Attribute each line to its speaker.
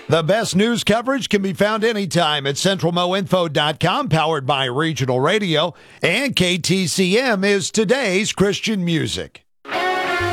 Speaker 1: The best news coverage can be found anytime at centralmoinfo.com, powered by Regional Radio, and KTCM is today's Christian music.